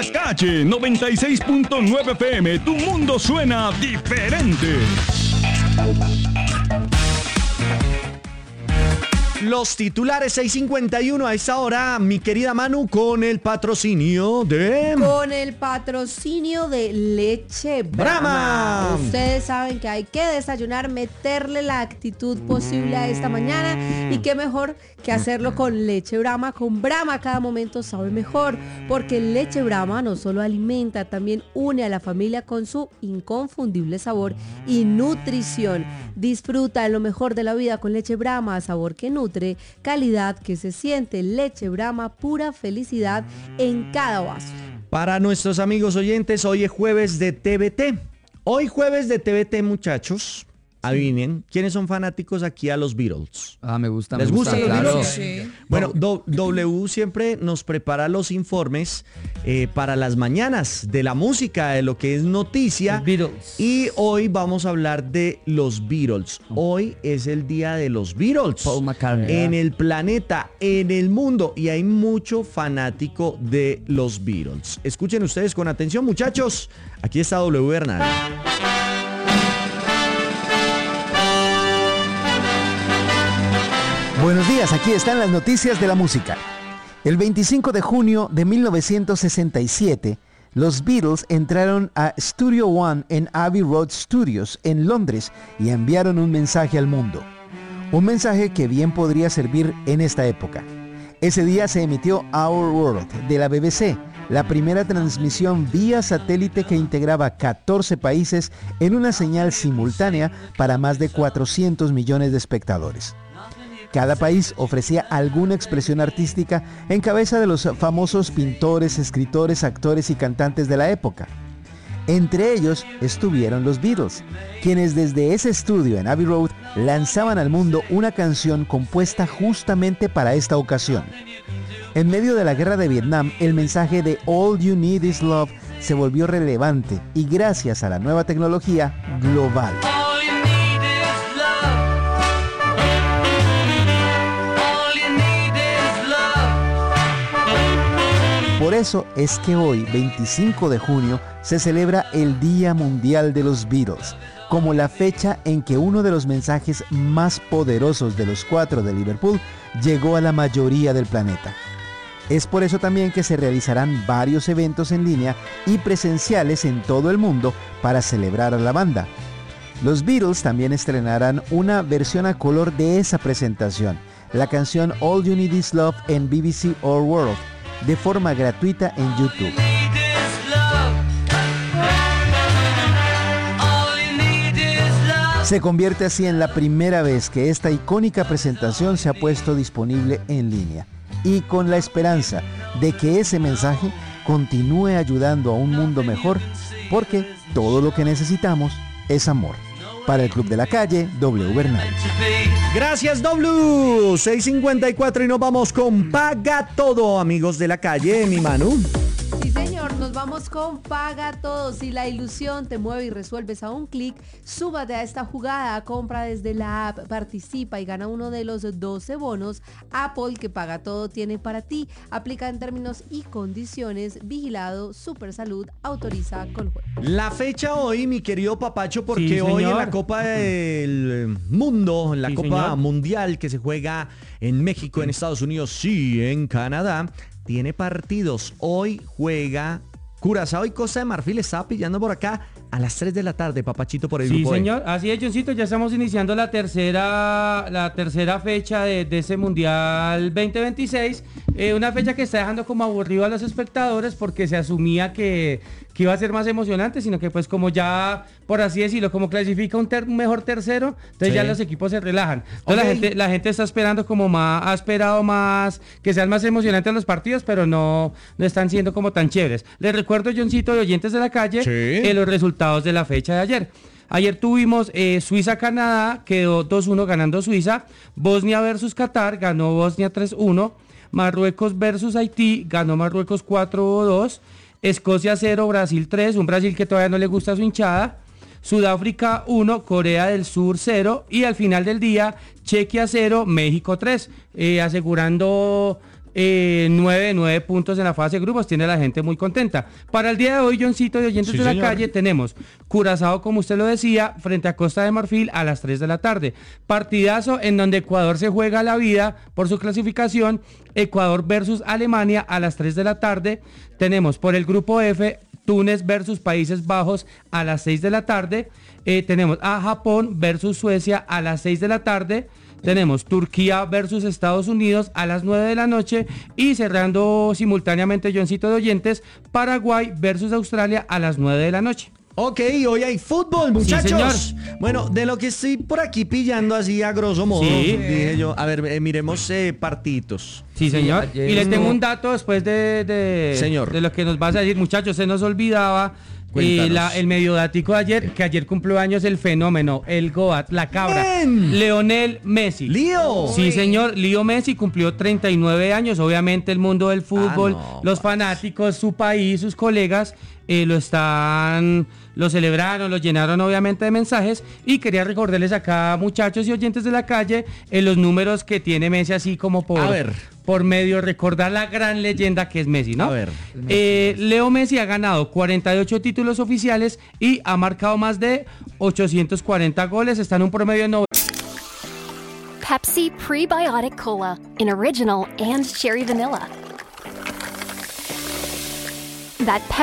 Calle 96.9 FM, tu mundo suena diferente. Los titulares 6:51 a esta hora, mi querida Manu, con el patrocinio de... Con el patrocinio de Leche Brahma. Ustedes saben que hay que desayunar, meterle la actitud posible a esta mañana y qué mejor que hacerlo con Leche Brahma. Con Brahma cada momento sabe mejor, porque Leche Brahma no solo alimenta, también une a la familia con su inconfundible sabor y nutrición. Disfruta de lo mejor de la vida con Leche Brahma, sabor que nutre, calidad que se siente. Leche Brahma, pura felicidad en cada vaso. Para nuestros amigos oyentes, hoy es jueves de TVT. Hoy jueves de TVT, muchachos. Adivinen, ¿quiénes son fanáticos aquí a los Beatles? Me gusta. ¿Les gustan los claro. Beatles? Sí. Bueno, W siempre nos prepara los informes para las mañanas de la música, de lo que es noticia. Los Beatles. Y hoy vamos a hablar de los Beatles. Hoy es el día de los Beatles. Paul McCartney. En el planeta, en el mundo. Y hay mucho fanático de los Beatles. Escuchen ustedes con atención, muchachos. Aquí está W Bernal. Buenos días, aquí están las noticias de la música. El 25 de junio de 1967, los Beatles entraron a Studio One en Abbey Road Studios en Londres y enviaron un mensaje al mundo. Un mensaje que bien podría servir en esta época. Ese día se emitió Our World de la BBC, la primera transmisión vía satélite que integraba 14 países en una señal simultánea para más de 400 millones de espectadores. Cada país ofrecía alguna expresión artística en cabeza de los famosos pintores, escritores, actores y cantantes de la época. Entre ellos estuvieron los Beatles, quienes desde ese estudio en Abbey Road lanzaban al mundo una canción compuesta justamente para esta ocasión. En medio de la guerra de Vietnam, el mensaje de All You Need Is Love se volvió relevante y gracias a la nueva tecnología, global. Por eso es que hoy, 25 de junio, se celebra el Día Mundial de los Beatles, como la fecha en que uno de los mensajes más poderosos de los 4 de Liverpool llegó a la mayoría del planeta. Es por eso también que se realizarán varios eventos en línea y presenciales en todo el mundo para celebrar a la banda. Los Beatles también estrenarán una versión a color de esa presentación, la canción All You Need Is Love en BBC Our World, de forma gratuita en YouTube. Se convierte así en la primera vez que esta icónica presentación se ha puesto disponible en línea, y con la esperanza de que ese mensaje continúe ayudando a un mundo mejor, porque todo lo que necesitamos es amor. Para el Club de la Calle, W Bernal. Gracias, W. 6:54 y nos vamos con Paga Todo, amigos de la calle, mi Manu. Sí, señor, nos vamos con Paga Todo. Si la ilusión te mueve y resuelves a un clic, súbate a esta jugada, compra desde la app, participa y gana uno de los 12 bonos Apple que Paga Todo tiene para ti. Aplica en términos y condiciones. Vigilado Supersalud, autoriza Coljuego. La fecha hoy, mi querido Papacho, porque Sí, hoy en señor. la Copa del Mundo, en la Sí, Copa señor. Mundial que se juega en México, en Estados Unidos y en Canadá, tiene partidos. Hoy juega Curazao y Costa de Marfil. Estaba pillando por acá a las 3 de la tarde, Papachito, por el Sí, grupo E. señor. Así es, Johncito, ya estamos iniciando la tercera fecha de ese Mundial 2026. Una fecha que está dejando como aburrido a los espectadores porque se asumía que iba a ser más emocionante, sino que pues como ya, por así decirlo, como clasifica un mejor tercero, entonces Sí. ya los equipos se relajan. Entonces Ok. la gente está esperando como más, ha esperado más, que sean más emocionantes los partidos, pero no están siendo como tan chéveres. Les recuerdo, Johncito, de oyentes de la calle, Sí. los resultados de la fecha de ayer. Ayer tuvimos Suiza-Canadá, quedó 2-1 ganando Suiza. Bosnia versus Qatar, ganó Bosnia 3-1. Marruecos versus Haití, ganó Marruecos 4-2. Escocia 0, Brasil 3, un Brasil que todavía no le gusta su hinchada. Sudáfrica 1, Corea del Sur 0. Y al final del día, Chequia 0, México 3, asegurando 9 puntos en la fase de grupos, tiene la gente muy contenta. Para el día de hoy, Johncito, de oyentes de la calle, tenemos Curazao, como usted lo decía, frente a Costa de Marfil a las 3 de la tarde. Partidazo en donde Ecuador se juega la vida por su clasificación, Ecuador versus Alemania a las 3 de la tarde. Tenemos por el grupo F, Túnez versus Países Bajos a las 6 de la tarde. Tenemos a Japón versus Suecia a las 6 de la tarde. Tenemos Turquía versus Estados Unidos a las 9 de la noche y cerrando simultáneamente, Johncito de oyentes, Paraguay versus Australia a las 9 de la noche. Ok, hoy hay fútbol, muchachos. Sí, bueno, de lo que estoy por aquí pillando así a grosso modo, dije yo, a ver, miremos partidos. Sí, señor. ayer Y les tengo un dato después Señor. de lo que nos vas a decir, muchachos. Se nos olvidaba el medio dático de ayer, que ayer cumplió años el fenómeno, el Goat, la cabra, ¡Bien! Leonel Messi. ¡Lío! Sí, señor, Leo Messi cumplió 39 años. Obviamente el mundo del fútbol, los fanáticos, su país, sus colegas lo celebraron, lo llenaron obviamente de mensajes, y quería recordarles acá, muchachos y oyentes de la calle, los números que tiene Messi, así como por medio recordar la gran leyenda que es Messi, ¿no? A ver. Leo Messi ha ganado 48 títulos oficiales y ha marcado más de 840 goles, está en un promedio de Pepsi Prebiotic Cola in original and cherry vanilla. That